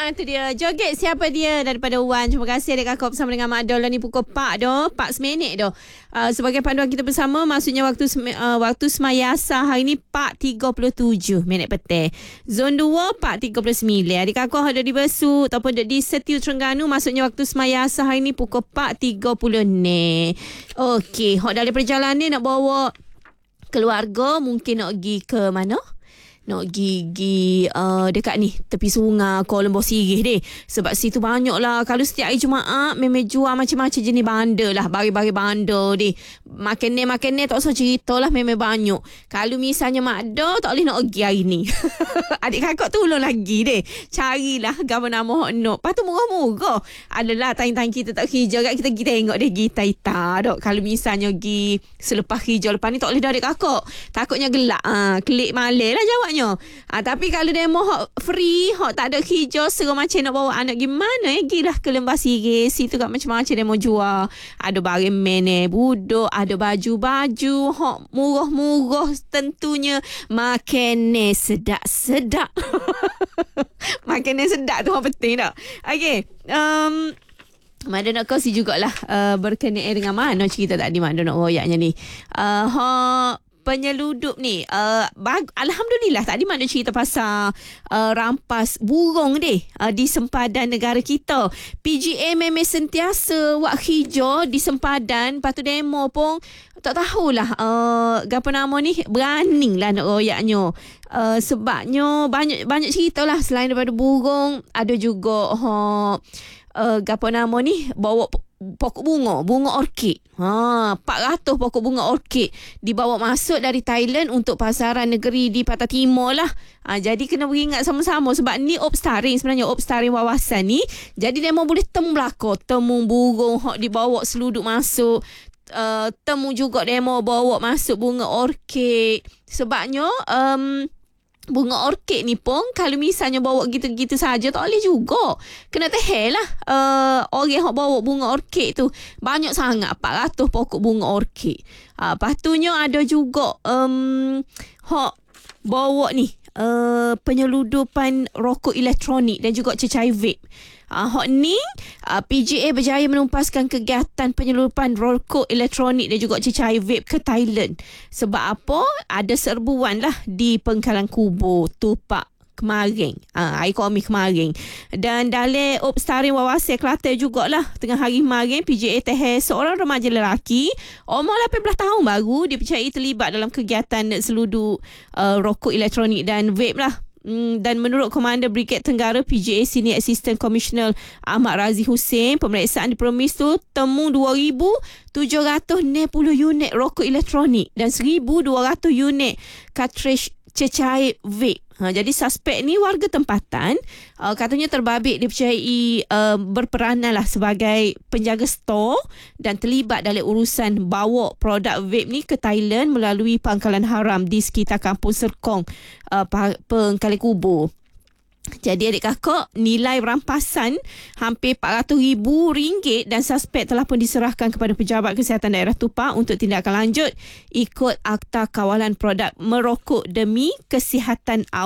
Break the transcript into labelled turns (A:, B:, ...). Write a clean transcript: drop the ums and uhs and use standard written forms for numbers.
A: Itu dia. Joget siapa dia daripada Wan. Terima kasih adik kakak bersama dengan Mak Dol ni pukul 4 dah. 4 seminit dah. Sebagai panduan kita bersama, maksudnya waktu semaya asar hari ni 4.37 minit petang. Zon 2 4.39. Adik kakak ada di Besut ataupun di Setiu Terengganu, maksudnya waktu semaya asar hari ni pukul 4.30 ni. Okey, hok dalam perjalanan ni nak bawa keluarga, mungkin nak pergi ke mana? Nak gigi dekat ni tepi sungai Kuala Lumpur Sirih deh. Sebab situ banyak lah. Kalau setiap hari Jumaat memang jual macam-macam jenis banda lah. Bari-bari banda deh. Makan ni tak usah cerita lah, memang banyak. Kalau misalnya Mak Do tak boleh nak pergi hari ni. Adik kakak tolong lagi deh. Carilah gambar nama hok nak. Lepas tu murah-murah. Adalah time-time kita tak hijau kat, kita pergi tengok deh gita-gita dok. Kalau misalnya pergi selepas hijau lepas ni tak boleh dah adik kakak. Takutnya gelap. Klik malai lah jawabnya. Tapi kalau demo hok free, hok tak ada hijau, seru macam nak bawa anak gimana gilah ke Lembah Sirih. Situ kat macam-macam demo jual. Ada barang mene buduk, ada baju-baju hok murah-murah tentunya. Makanan sedap-sedap. Makanan sedap tu hok penting tak? Okey. Mada nak kongsi jugalah berkenaan dengan mana cerita tadi Mada nak royaknya ni. Hok penyeludup ni, alhamdulillah tadi mana cerita pasal rampas burung deh di sempadan negara kita. PGA memang sentiasa wak hijau di sempadan. Lepas tu demo pun tak tahulah apa nama ni, berani lah nak royaknya. Sebabnya banyak cerita lah. Selain daripada burung, ada juga apa nama ni, bawa pokok bunga orkid. 400 pokok bunga orkid dibawa masuk dari Thailand untuk pasaran negeri di Pantai Timur lah. Jadi kena beringat sama-sama sebab ni opstaring sebenarnya, opstaring wawasan ni. Jadi dia boleh temu burung hok dibawa seluduk masuk. Temu juga demo bawa masuk bunga orkid. Sebabnya bunga orkid ni pun kalau misalnya bawa gitu-gitu saja tak boleh juga. Kena tehel lah. Orang yang bawa bunga orkid tu banyak sangat, 400 pokok bunga orkid. Pastunya ada juga hok bawa ni penyeludupan rokok elektronik dan juga cecair vape. Hok ni PGA berjaya menumpaskan kegiatan penyeludupan rokok elektronik dan juga cecair vape ke Thailand. Sebab apa? Ada serbuan lah di Pengkalan Kubur, Tupak kemarin, ekonomi kemarin. Dan dalam opstaring wawasan Kelantan jugalah tengah hari kemarin PGA tehel seorang remaja lelaki umur 18 tahun baru dipercayai terlibat dalam kegiatan seluduk rokok elektronik dan vape lah. Dan menurut Komander Brigade Tenggara PGA Senior Assistant Commissioner Ahmad Razi Hussein, pemeriksaan di premis tu temu 2,760 unit rokok elektronik dan 1,200 unit cartridge cecair vape. Jadi suspek ni warga tempatan, katanya terbabit dipercayai berperanan lah sebagai penjaga stor dan terlibat dalam urusan bawa produk vape ni ke Thailand melalui pangkalan haram di sekitar kampung Serkong, Pengkalan Kubur. Jadi adik kakak, nilai rampasan hampir RM400,000 dan suspek telah pun diserahkan kepada Pejabat Kesihatan Daerah Tupak untuk tindakan lanjut ikut Akta Kawalan Produk Merokok demi Kesihatan